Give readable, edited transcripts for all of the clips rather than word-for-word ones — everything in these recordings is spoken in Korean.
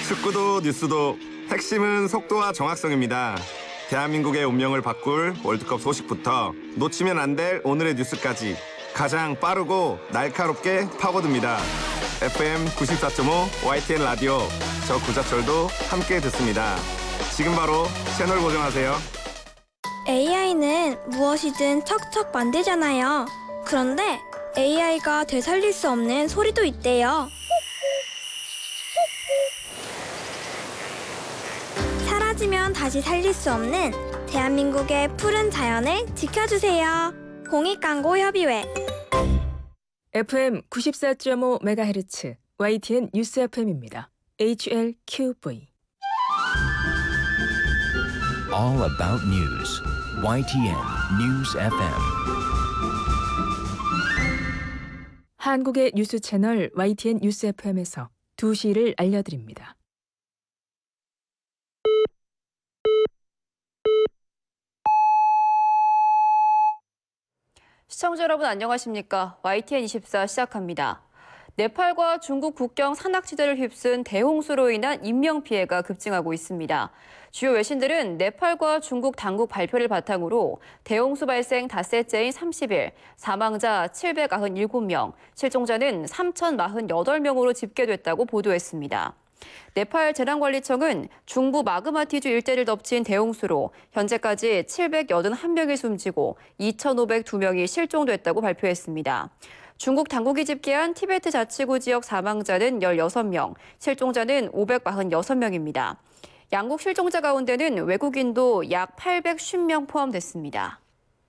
축구도 뉴스도 핵심은 속도와 정확성입니다. 대한민국의 운명을 바꿀 월드컵 소식부터 놓치면 안 될 오늘의 뉴스까지 가장 빠르고 날카롭게 파고듭니다. FM 94.5 YTN 라디오, 저 구자철도 함께 듣습니다. 지금 바로 채널 고정하세요. AI는 무엇이든 척척 만들잖아요. 그런데 AI가 되살릴 수 없는 소리도 있대요. 사라지면 다시 살릴 수 없는 대한민국의 푸른 자연을 지켜주세요. 공익광고협의회. FM 94.5MHz YTN 뉴스 FM입니다. HLQV. All about news. YTN News FM. 한국의 뉴스 채널 YTN 뉴스 FM에서 2시를 알려드립니다. 시청자 여러분 안녕하십니까? YTN24 시작합니다. 네팔과 중국 국경 산악지대를 휩쓴 대홍수로 인한 인명피해가 급증하고 있습니다. 주요 외신들은 네팔과 중국 당국 발표를 바탕으로 대홍수 발생 닷새째인 30일 사망자 797명, 실종자는 3,048명으로 집계됐다고 보도했습니다. 네팔 재난관리청은 중부 마그마티주 일대를 덮친 대홍수로 현재까지 781명이 숨지고 2,502명이 실종됐다고 발표했습니다. 중국 당국이 집계한 티베트 자치구 지역 사망자는 16명, 실종자는 546명입니다. 양국 실종자 가운데는 외국인도 약 850명 포함됐습니다.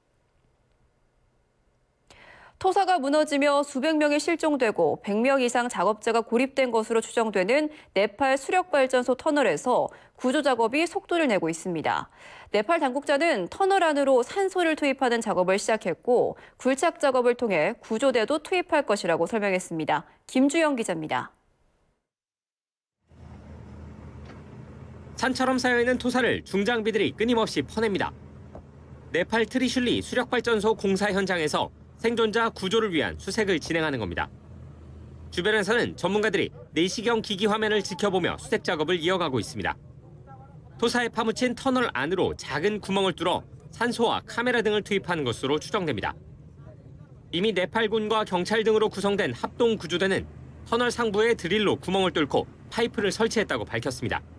토사가 무너지며 수백 명이 실종되고 100명 이상 작업자가 고립된 것으로 추정되는 네팔 수력발전소 터널에서 구조 작업이 속도를 내고 있습니다. 네팔 당국자는 터널 안으로 산소를 투입하는 작업을 시작했고 굴착 작업을 통해 구조대도 투입할 것이라고 설명했습니다. 김주영 기자입니다. 산처럼 쌓여있는 토사를 중장비들이 끊임없이 퍼냅니다. 네팔 트리슐리 수력발전소 공사 현장에서 생존자 구조를 위한 수색을 진행하는 겁니다. 주변에서는 전문가들이 내시경 기기 화면을 지켜보며 수색 작업을 이어가고 있습니다. 토사에 파묻힌 터널 안으로 작은 구멍을 뚫어 산소와 카메라 등을 투입하는 것으로 추정됩니다. 이미 네팔군과 경찰 등으로 구성된 합동 구조대는 터널 상부에 드릴로 구멍을 뚫고 파이프를 설치했다고 밝혔습니다.